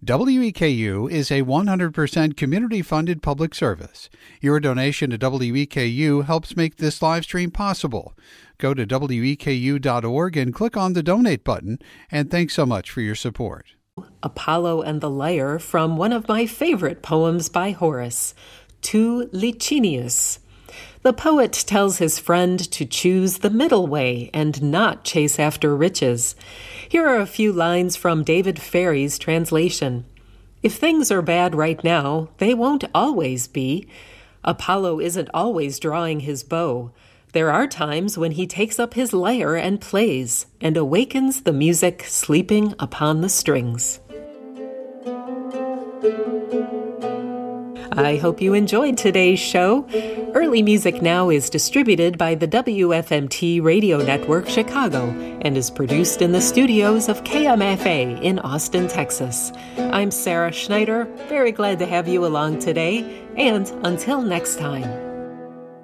WEKU is a 100% community-funded public service. Your donation to WEKU helps make this live stream possible. Go to weku.org and click on the donate button, and thanks so much for your support. Apollo and the Lyre from one of my favorite poems by Horace, To Licinius. The poet tells his friend to choose the middle way and not chase after riches. Here are a few lines from David Ferry's translation. If things are bad right now, they won't always be. Apollo isn't always drawing his bow. There are times when he takes up his lyre and plays, and awakens the music sleeping upon the strings. I hope you enjoyed today's show. Early Music Now is distributed by the WFMT Radio Network Chicago and is produced in the studios of KMFA in Austin, Texas. I'm Sarah Schneider, very glad to have you along today, and until next time.